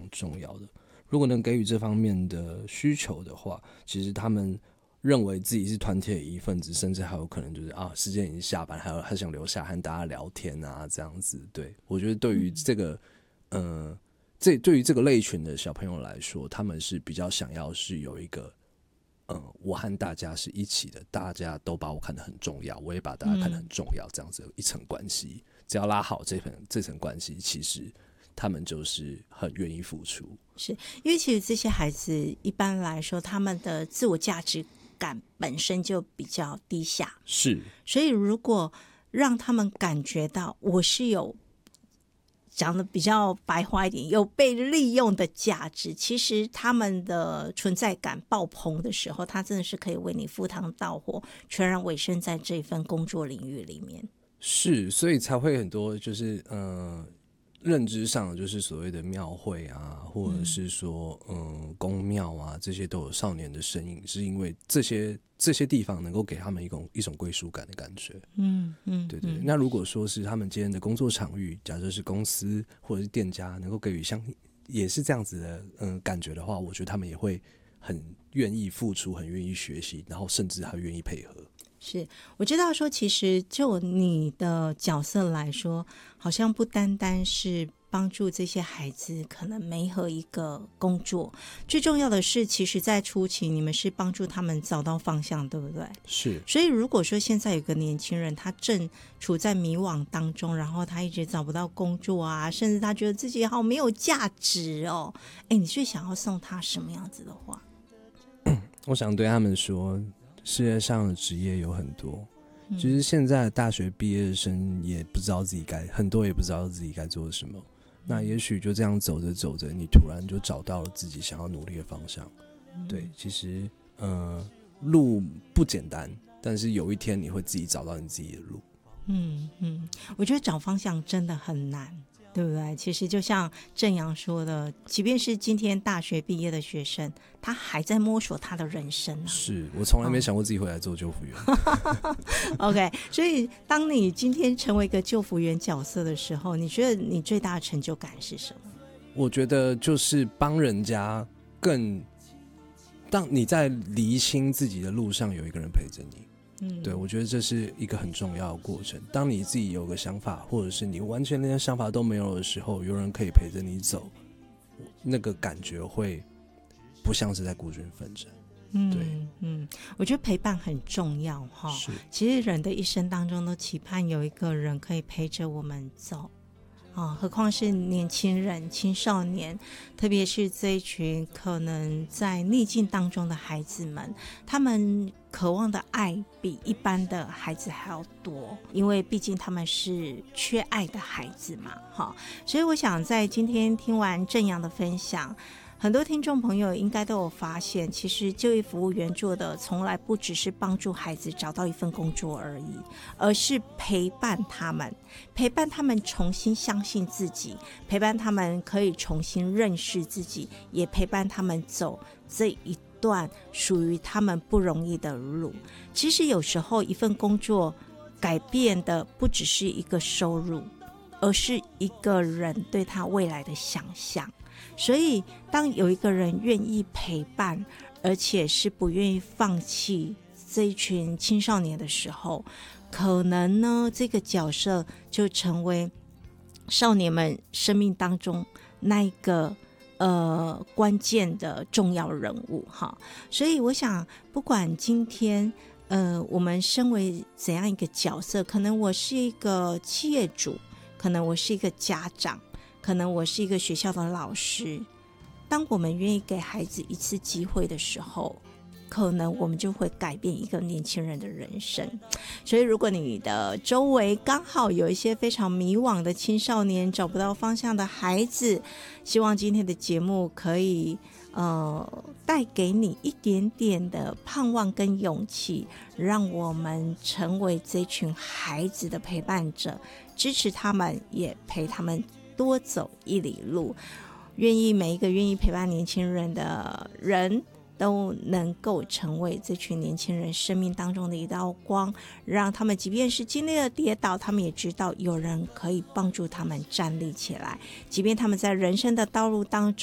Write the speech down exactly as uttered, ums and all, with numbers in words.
重要的。如果能给予这方面的需求的话，其实他们认为自己是团体的一份子，甚至还有可能就是啊，时间已经下班，还有还想留下和大家聊天啊，这样子。对，我觉得对于这个，嗯、呃，这对于这个类群的小朋友来说，他们是比较想要是有一个，嗯、呃，我和大家是一起的，大家都把我看得很重要，我也把大家看得很重要，这样子一层关系，只要拉好这层这层关系，其实他们就是很愿意付出。 是因为其实这些孩子一般来说，他们的自我价值感本身就比较低下， 是， 所以如果让他们感觉到我是有讲的比较白话一点，有被利用的价值，其实他们的存在感爆棚的时候，他真的是可以为你赴汤蹈火，全然委身在这份工作领域里面。 是，所以才会很多就是呃认知上就是所谓的庙会啊，或者是说嗯宫庙啊，这些都有少年的身影，是因为这些这些地方能够给他们一种一种归属感的感觉。 嗯嗯， 对对对。那如果说是他们今天的工作场域，假设是公司或者是店家能够给予相也是这样子的嗯感觉的话，我觉得他们也会很愿意付出，很愿意学习，然后甚至还愿意配合。 是，我知道说，其实就你的角色来说，好像不单单是帮助这些孩子可能媒合一个工作，最重要的是，其实在初期你们是帮助他们找到方向，对不对？ 是。 所以如果说现在有个年轻人，他正处在迷惘当中，然后他一直找不到工作啊，甚至他觉得自己好没有价值哦，哎，你是想要送他什么样子的话？ 我想对他们说，世界上的职业有很多，其实现在的大学毕业生也不知道自己该，很多也不知道自己该做什么。那也许就这样走着走着，你突然就找到了自己想要努力的方向。对，其实呃路不简单，但是有一天你会自己找到你自己的路。 嗯嗯，我觉得找方向真的很难，对不对？其实就像正阳说的，即便是今天大学毕业的学生，他还在摸索他的人生啊。 是，我从来没想过自己会来做救护员。 OK， 所以当你今天成为一个救护员角色的时候，你觉得你最大的成就感是什么？ 我觉得就是帮人家更，当你在厘清自己的路上有一个人陪着你。嗯，对，我觉得这是一个很重要的过程。当你自己有个想法，或者是你完全连想法都没有的时候，有人可以陪着你走，那个感觉会不像是在孤军奋战。 嗯， 对， 嗯，我觉得陪伴很重要哈。其实人的一生当中都期盼有一个人可以陪着我们走。哦，何况是年轻人、青少年，特别是这一群可能在逆境当中的孩子们，他们渴望的爱比一般的孩子还要多，因为毕竟他们是缺爱的孩子嘛。哦，所以我想在今天听完正阳的分享，很多听众朋友应该都有发现，其实就业服务员做的从来不只是帮助孩子找到一份工作而已，而是陪伴他们，陪伴他们重新相信自己，陪伴他们可以重新认识自己，也陪伴他们走这一段属于他们不容易的路。其实有时候一份工作改变的不只是一个收入，而是一个人对他未来的想象。所以当有一个人愿意陪伴，而且是不愿意放弃这一群青少年的时候，可能呢这个角色就成为少年们生命当中那一个呃关键的重要人物哈。所以我想不管今天呃我们身为怎样一个角色，可能我是一个企业主，可能我是一个家长，可能我是一个学校的老师，当我们愿意给孩子一次机会的时候，可能我们就会改变一个年轻人的人生。所以如果你的周围刚好有一些非常迷惘的青少年，找不到方向的孩子，希望今天的节目可以呃带给你一点点的盼望跟勇气，让我们成为这群孩子的陪伴者，支持他们，也陪他们多走一里路。愿意每一个愿意陪伴年轻人的人都能够成为这群年轻人生命当中的一道光，让他们即便是经历了跌倒，他们也知道有人可以帮助他们站立起来，即便他们在人生的道路当中